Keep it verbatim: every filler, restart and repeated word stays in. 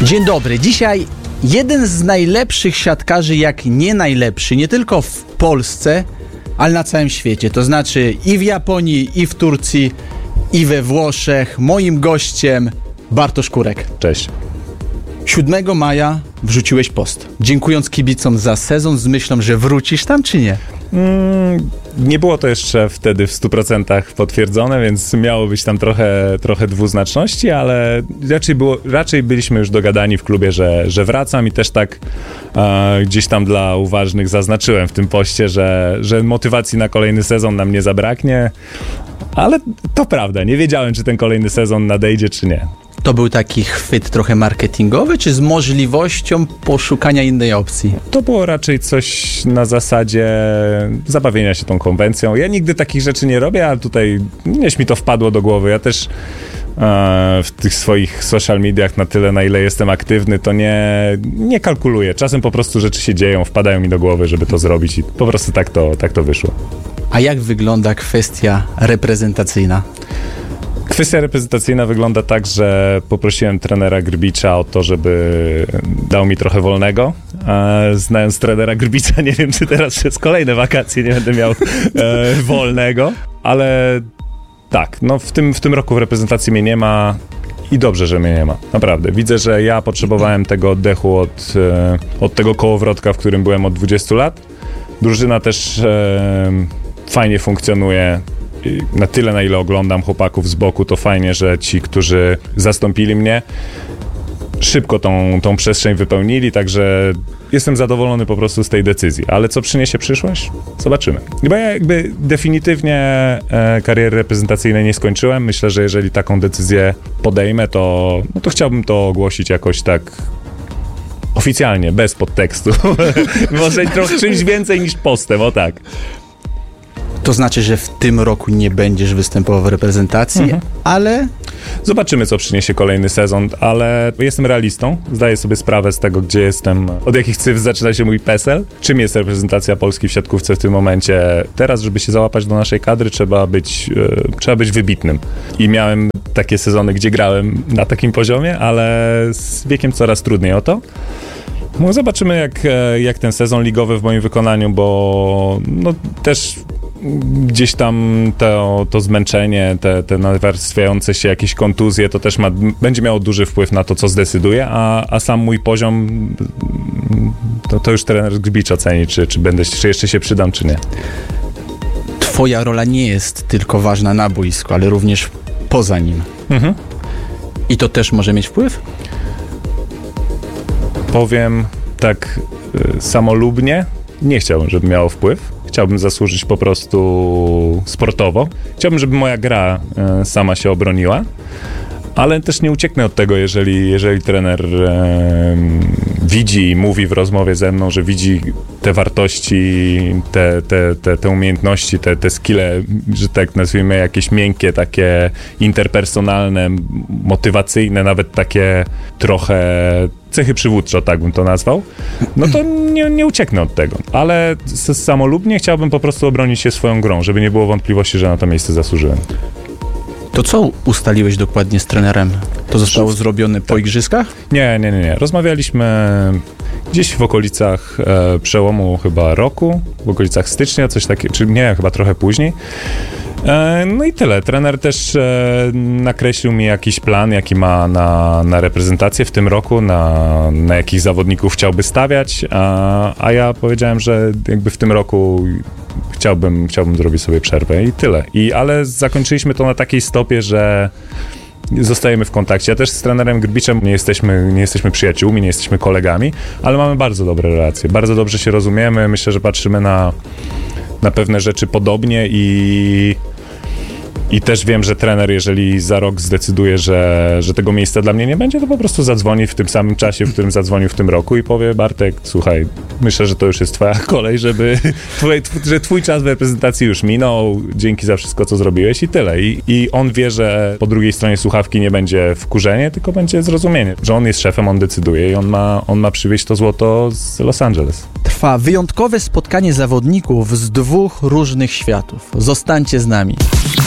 Dzień dobry. Dzisiaj jeden z najlepszych siatkarzy, jak nie najlepszy, nie tylko w Polsce, ale na całym świecie. To znaczy i w Japonii, i w Turcji, i we Włoszech. Moim gościem Bartosz Kurek. Cześć. siódmego maja wrzuciłeś post, dziękując kibicom za sezon z myślą, że wrócisz tam, czy nie? Mm, nie było to jeszcze wtedy w stu procentach potwierdzone, więc miało być tam trochę, trochę dwuznaczności, ale raczej, było, raczej byliśmy już dogadani w klubie, że, że wracam i też tak e, gdzieś tam dla uważnych zaznaczyłem w tym poście, że, że motywacji na kolejny sezon nam nie zabraknie, ale to prawda, nie wiedziałem, czy ten kolejny sezon nadejdzie, czy nie. To był taki chwyt trochę marketingowy, czy z możliwością poszukania innej opcji? To było raczej coś na zasadzie zabawienia się tą konwencją. Ja nigdy takich rzeczy nie robię, ale tutaj gdzieś mi to wpadło do głowy. Ja też e, w tych swoich social mediach na tyle, na ile jestem aktywny, to nie, nie kalkuluję. Czasem po prostu rzeczy się dzieją, wpadają mi do głowy, żeby to zrobić i po prostu tak to, tak to wyszło. A jak wygląda kwestia reprezentacyjna? Kwestia reprezentacyjna wygląda tak, że poprosiłem trenera Grbicza o to, żeby dał mi trochę wolnego. Znając trenera Grbicza, nie wiem, czy teraz przez kolejne wakacje nie będę miał e, wolnego, ale tak, no w tym, w tym roku w reprezentacji mnie nie ma i dobrze, że mnie nie ma. Naprawdę. Widzę, że ja potrzebowałem tego oddechu od, e, od tego kołowrotka, w którym byłem od dwudziestu lat. Drużyna też e, fajnie funkcjonuje. Na tyle, na ile oglądam chłopaków z boku, to fajnie, że ci, którzy zastąpili mnie, szybko tą, tą przestrzeń wypełnili, także jestem zadowolony po prostu z tej decyzji. Ale co przyniesie przyszłość? Zobaczymy. Bo ja jakby definitywnie e, kariery reprezentacyjnej nie skończyłem. Myślę, że jeżeli taką decyzję podejmę, to, no to chciałbym to ogłosić jakoś tak oficjalnie, bez podtekstu. Może trochę czymś więcej niż postem, o tak. To znaczy, że w tym roku nie będziesz występował w reprezentacji, mhm. ale... Zobaczymy, co przyniesie kolejny sezon, ale jestem realistą. Zdaję sobie sprawę z tego, gdzie jestem, od jakich cyfr zaczyna się mój PESEL. Czym jest reprezentacja Polski w siatkówce w tym momencie? Teraz, żeby się załapać do naszej kadry, trzeba być, e, trzeba być wybitnym. I miałem takie sezony, gdzie grałem na takim poziomie, ale z wiekiem coraz trudniej o to. No zobaczymy, jak, jak ten sezon ligowy w moim wykonaniu, bo no, też gdzieś tam to, to zmęczenie, te, te nawarstwiające się jakieś kontuzje, to też ma, będzie miało duży wpływ na to, co zdecyduje, a, a sam mój poziom, to, to już trener Gbicz oceni, czy, czy, będę, czy jeszcze się przydam, czy nie. Twoja rola nie jest tylko ważna na boisku, ale również poza nim. Mhm. I to też może mieć wpływ? Powiem tak y, samolubnie, nie chciałbym, żeby miało wpływ. Chciałbym zasłużyć po prostu sportowo. Chciałbym, żeby moja gra y, sama się obroniła, ale też nie ucieknę od tego, jeżeli, jeżeli trener y, widzi i mówi w rozmowie ze mną, że widzi te wartości, te, te, te, te umiejętności, te, te skille, że tak nazwijmy, jakieś miękkie, takie interpersonalne, motywacyjne, nawet takie trochę cechy przywódcze, tak bym to nazwał, no to nie, nie ucieknę od tego. Ale samolubnie chciałbym po prostu obronić się swoją grą, żeby nie było wątpliwości, że na to miejsce zasłużyłem. To co ustaliłeś dokładnie z trenerem? To zostało zrobione po igrzyskach? Nie, nie, nie, nie. Rozmawialiśmy gdzieś w okolicach e, przełomu chyba roku, w okolicach stycznia, coś takiego, czy nie, chyba trochę później. E, no i tyle. Trener też e, nakreślił mi jakiś plan, jaki ma na, na reprezentację w tym roku, na, na jakich zawodników chciałby stawiać, a, a ja powiedziałem, że jakby w tym roku chciałbym, chciałbym zrobić sobie przerwę i tyle. I, ale zakończyliśmy to na takiej stopie, że zostajemy w kontakcie. Ja też z trenerem Grbiczem nie jesteśmy, nie jesteśmy przyjaciółmi, nie jesteśmy kolegami, ale mamy bardzo dobre relacje. Bardzo dobrze się rozumiemy. Myślę, że patrzymy na, na pewne rzeczy podobnie i I też wiem, że trener, jeżeli za rok zdecyduje, że, że tego miejsca dla mnie nie będzie, to po prostu zadzwoni w tym samym czasie, w którym zadzwonił w tym roku i powie: Bartek, słuchaj, myślę, że to już jest twoja kolej, żeby twój, że twój czas w reprezentacji już minął, dzięki za wszystko, co zrobiłeś i tyle. I, i on wie, że po drugiej stronie słuchawki nie będzie wkurzenie, tylko będzie zrozumienie, że on jest szefem, on decyduje i on ma, on ma przywieźć to złoto z Los Angeles. Trwa wyjątkowe spotkanie zawodników z dwóch różnych światów. Zostańcie z nami.